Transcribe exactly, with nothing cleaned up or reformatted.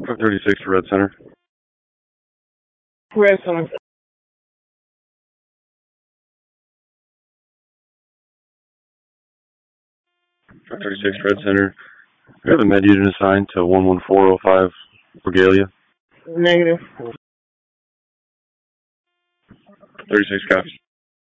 five thirty-six to Red Center. Red Center. five thirty-six Red Center. We have a med unit assigned to one one four oh five Regalia. Negative. thirty-six copies.